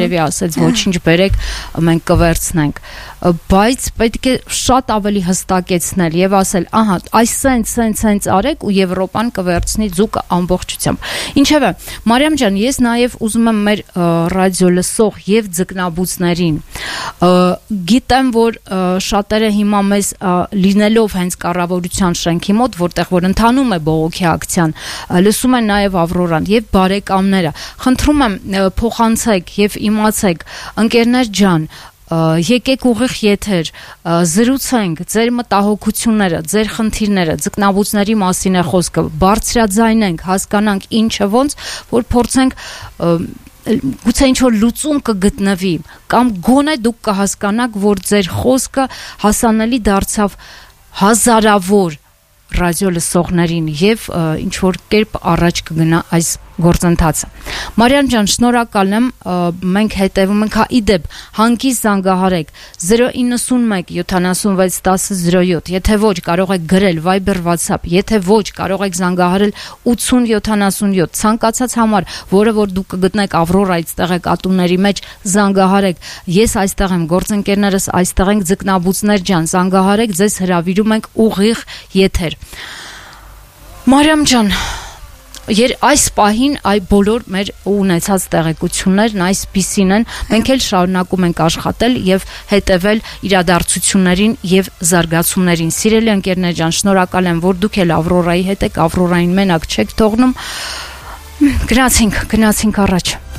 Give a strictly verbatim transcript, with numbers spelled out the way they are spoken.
երևի ասեց ոչինչ բերեք, մենք կվերցնենք, բայց պետք է շատ ավելի հստակեցնել եւ ասել, ահա, այս սենց, սենց, սենց արեք ու Եվրոպան կվերցնի ձուկը ամբողջությամբ։ Ինչևէ, Մարիամ ջան, ես նաեւ ուզում եմ մեր ռադիո լսող եւ ձկնաբուծներին, գիտեմ, որ շատերը հիմա մեզ լինելով հենց կառավարության շենքի մոտ, որտեղ որ ընթանում է բողոքի ակցիան, լսում են նաեւ Ավրորան եւ բարեկամները, խնդրում եմ փոխանցեք եւ իմացեք, ընկերներ ջան, եկեք ուղիղ եթեր, զրուցենք ձեր մտահոգությունները, ձեր խնդիրները, ձկնաբուծների մասին է խոսքը, բարձրաձայնենք, հասկանանք ինչը ոնց, որ փորձենք գուցե ինչ-որ լուծում կգտնվի, կամ գոնե դուք կհասկանաք, որ ձեր խոսքը հասանելի դարձավ հազարավոր ռադիո լսողներին եւ ինչ-որ կերպ առաջ կգնա այս գործընթացը։ Մարիամ ջան, շնորհակալ եմ, մենք հետևում ենք, հա իդեպ, հանգիստ զանգահարեք zero nine one seven seven one zero zero seven, եթե ոչ կարող եք գրել Viber WhatsApp, եթե ոչ կարող եք զանգահարել eight zero seven seven, ցանկացած համար, որը որ դուք կգտնեք Ավրորայից տեղեկատուների մեջ, զանգահարեք, ես այստեղ եմ, գործընկերներս այստեղ ենք, ձկնաբուծներ ջան, զանգահարեք, ձեզ հրավիրում ենք ուղիղ եթեր։ Մարիամ ջան, Եր այս պահին այ բոլոր մեր ունեցած տեղեկություններն այսպիսին են, մենք էլ շարունակում ենք աշխատել եւ հետեւել իրադարձություններին եւ զարգացումներին։ Սիրելի ընկերներ ջան, շնորհակալ եմ, որ դուք էլ Ավրորայի հետ եք, Ավրորային մենակ չեք թողնում։ Գնացինք, գնացինք առաջ։